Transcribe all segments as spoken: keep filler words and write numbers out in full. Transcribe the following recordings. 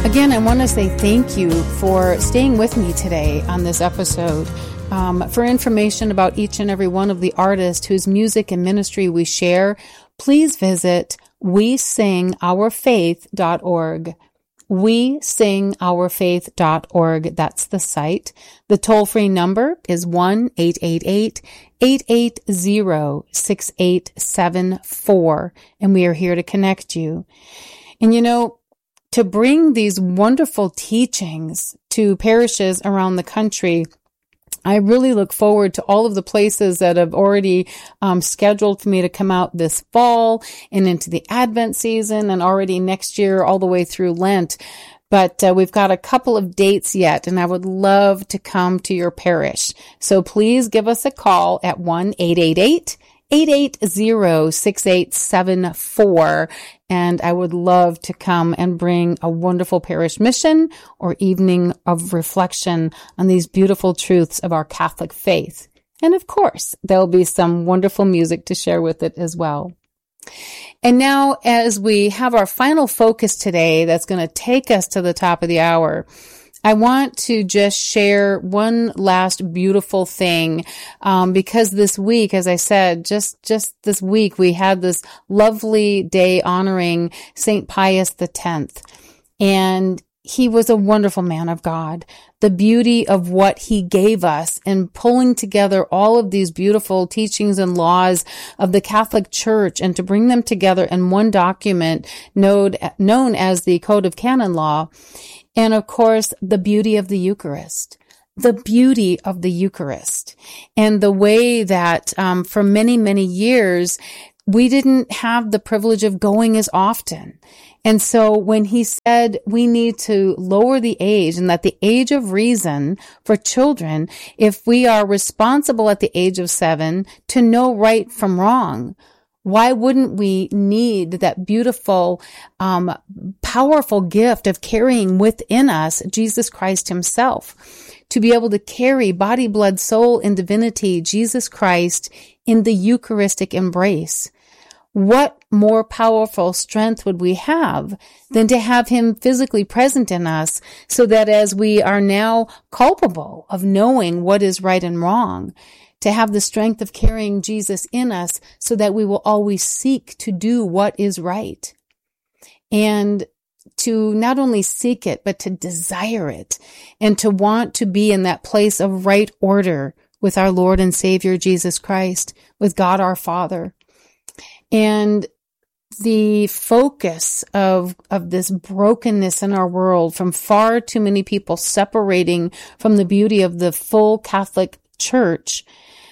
Again, I want to say thank you for staying with me today on this episode. Um, for information about each and every one of the artists whose music and ministry we share, please visit we sing our faith dot org. we sing our faith dot org. That's the site. The toll-free number is one eight eight eight, eight eight zero, six eight seven four, and we are here to connect you. And you know, to bring these wonderful teachings to parishes around the country, I really look forward to all of the places that have already um, scheduled for me to come out this fall and into the Advent season and already next year all the way through Lent. But uh, we've got a couple of dates yet, and I would love to come to your parish. So please give us a call at one eight eight eight, eight eight zero, six eight seven four. And I would love to come and bring a wonderful parish mission or evening of reflection on these beautiful truths of our Catholic faith. And of course, there'll be some wonderful music to share with it as well. And now, as we have our final focus today, that's going to take us to the top of the hour, I want to just share one last beautiful thing, um, because this week, as I said, just, just this week, we had this lovely day honoring Saint Pius the tenth. And he was a wonderful man of God. The beauty of what he gave us in pulling together all of these beautiful teachings and laws of the Catholic Church and to bring them together in one document known, known as the Code of Canon Law. And of course, the beauty of the Eucharist, the beauty of the Eucharist, and the way that um, for many, many years, we didn't have the privilege of going as often. And so when he said we need to lower the age and that the age of reason for children, if we are responsible at the age of seven to know right from wrong, why wouldn't we need that beautiful, um, powerful gift of carrying within us Jesus Christ himself, to be able to carry body, blood, soul, and divinity, Jesus Christ, in the Eucharistic embrace? What more powerful strength would we have than to have him physically present in us, so that as we are now culpable of knowing what is right and wrong, to have the strength of carrying Jesus in us so that we will always seek to do what is right, and to not only seek it, but to desire it, and to want to be in that place of right order with our Lord and Savior Jesus Christ, with God our Father. And the focus of, of this brokenness in our world, from far too many people separating from the beauty of the full Catholic Church,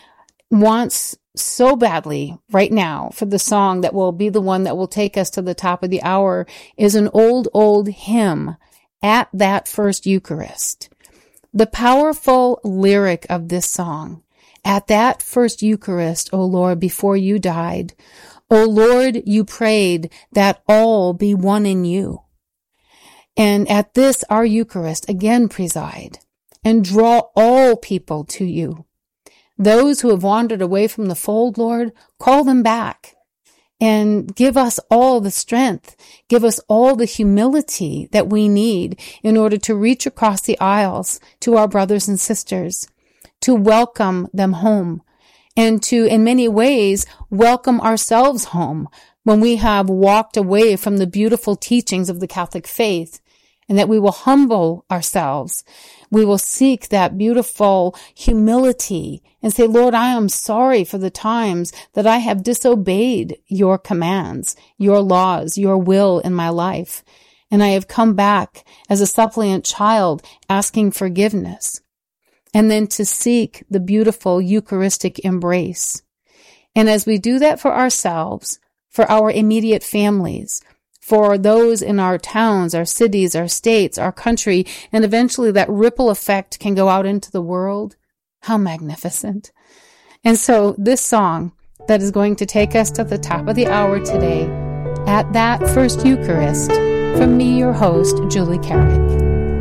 wants so badly right now for the song that will be the one that will take us to the top of the hour, is an old, old hymn, At That First Eucharist. The powerful lyric of this song, at that first Eucharist, O Lord, before you died, O Lord, you prayed that all be one in you. And at this, our Eucharist, again preside and draw all people to you. Those who have wandered away from the fold, Lord, call them back and give us all the strength, give us all the humility that we need in order to reach across the aisles to our brothers and sisters, to welcome them home, and to, in many ways, welcome ourselves home when we have walked away from the beautiful teachings of the Catholic faith, and that we will humble ourselves. We will seek that beautiful humility and say, Lord, I am sorry for the times that I have disobeyed your commands, your laws, your will in my life. And I have come back as a suppliant child asking forgiveness. And then to seek the beautiful Eucharistic embrace. And as we do that for ourselves, for our immediate families, for those in our towns, our cities, our states, our country, and eventually that ripple effect can go out into the world. How magnificent. And so this song that is going to take us to the top of the hour today, At That First Eucharist, from me, your host, Julie Carrick.